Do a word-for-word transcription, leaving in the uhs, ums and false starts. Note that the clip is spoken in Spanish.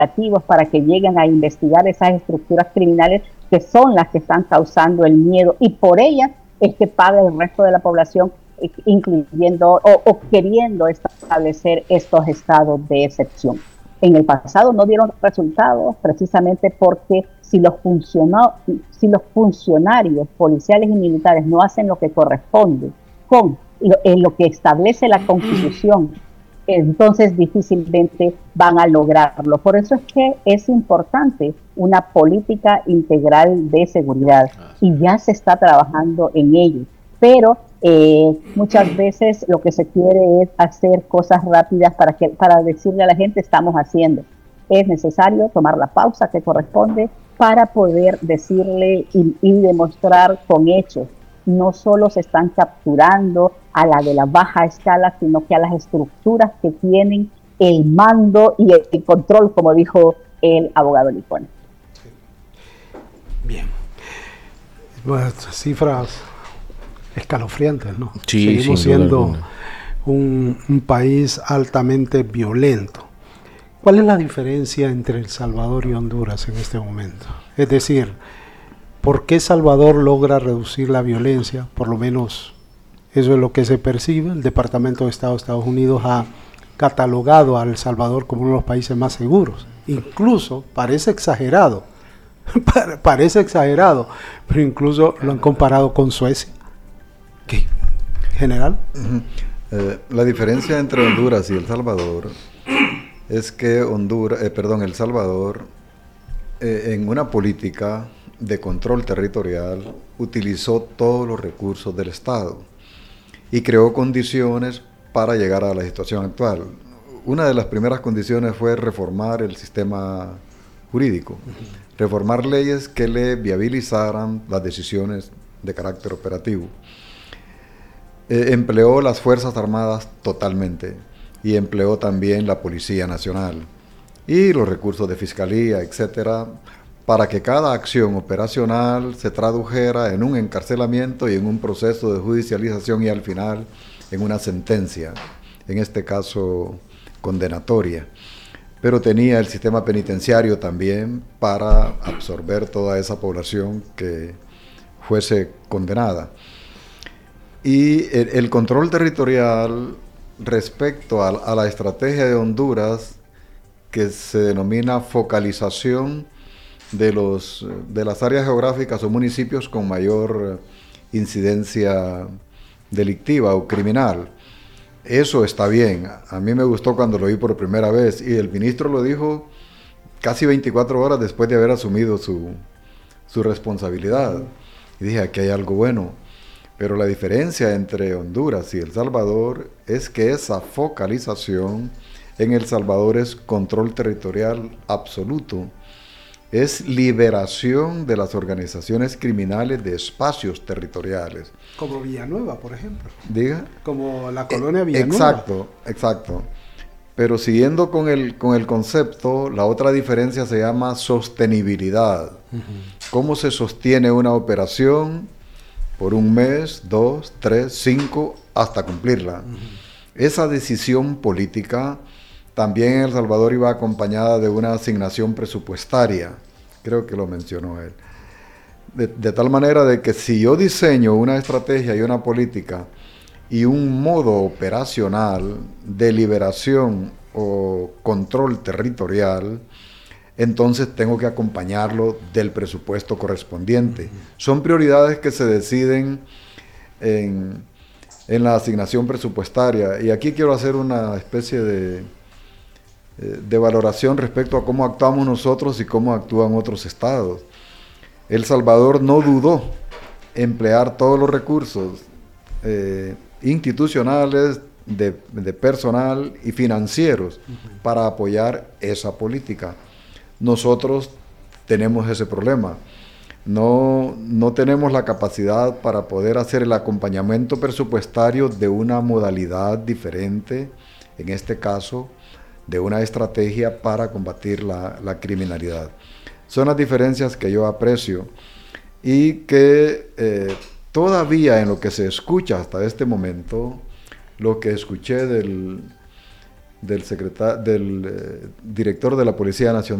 operativos para que lleguen a investigar esas estructuras criminales que son las que están causando el miedo, y por ellas es que paga el resto de la población, incluyendo o, o queriendo establecer estos estados de excepción. En el pasado no dieron resultados precisamente porque si los, si los funcionarios policiales y militares no hacen lo que corresponde con lo, en lo que establece la Constitución, entonces difícilmente van a lograrlo. Por eso es que es importante una política integral de seguridad y ya se está trabajando en ello. Pero eh, muchas veces lo que se quiere es hacer cosas rápidas para, que, para decirle a la gente estamos haciendo. Es necesario tomar la pausa que corresponde para poder decirle y, y demostrar con hechos. No solo se están capturando a la de la baja escala, sino que a las estructuras que tienen el mando y el, el control, como dijo el abogado Licona. Bien. Bueno, cifras escalofriantes, ¿no? Sí, seguimos siendo un, un país altamente violento. ¿Cuál es la diferencia entre El Salvador y Honduras en este momento? Es decir, ¿por qué Salvador logra reducir la violencia? Por lo menos eso es lo que se percibe. El Departamento de Estado de Estados Unidos ha catalogado a El Salvador como uno de los países más seguros. Incluso parece exagerado, parece exagerado, pero incluso lo han comparado con Suecia. ¿Qué? ¿General? Uh-huh. eh, la diferencia entre Honduras y El Salvador es que Honduras, eh, perdón, El Salvador, eh, en una política de control territorial, utilizó todos los recursos del Estado y creó condiciones para llegar a la situación actual. Una de las primeras condiciones fue reformar el sistema jurídico, uh-huh. reformar leyes que le viabilizaran las decisiones de carácter operativo. Eh, empleó las Fuerzas Armadas totalmente y empleó también la Policía Nacional y los recursos de Fiscalía, etcétera, para que cada acción operacional se tradujera en un encarcelamiento y en un proceso de judicialización y al final en una sentencia, en este caso condenatoria. Pero tenía el sistema penitenciario también para absorber toda esa población que fuese condenada. Y el, el control territorial respecto a, a la estrategia de Honduras, que se denomina focalización de, los, de las áreas geográficas o municipios con mayor incidencia delictiva o criminal. Eso está bien. A mí me gustó cuando lo vi por primera vez y el ministro lo dijo casi veinticuatro horas después de haber asumido su, su responsabilidad. Y dije, aquí hay algo bueno. Pero la diferencia entre Honduras y El Salvador es que esa focalización en El Salvador es control territorial absoluto. Es liberación de las organizaciones criminales de espacios territoriales. Como Villanueva, por ejemplo. Diga. Como la colonia Villanueva. Exacto, exacto. Pero siguiendo con el, con el concepto, la otra diferencia se llama sostenibilidad. Uh-huh. ¿Cómo se sostiene una operación por un mes, dos, tres, cinco, hasta cumplirla? Uh-huh. Esa decisión política también en El Salvador iba acompañada de una asignación presupuestaria, creo que lo mencionó él. De, de tal manera de que si yo diseño una estrategia y una política y un modo operacional de liberación o control territorial, entonces tengo que acompañarlo del presupuesto correspondiente. Uh-huh. Son prioridades que se deciden en, en la asignación presupuestaria. Y aquí quiero hacer una especie de, de valoración respecto a cómo actuamos nosotros y cómo actúan otros estados. El Salvador no dudó en emplear todos los recursos eh, institucionales, de, de personal y financieros uh-huh. para apoyar esa política. Nosotros tenemos ese problema. No, no tenemos la capacidad para poder hacer el acompañamiento presupuestario de una modalidad diferente, en este caso, de una estrategia para combatir la, la criminalidad. Son las diferencias que yo aprecio y que eh, todavía en lo que se escucha hasta este momento, lo que escuché del, del, secreta- del eh, director de la Policía Nacional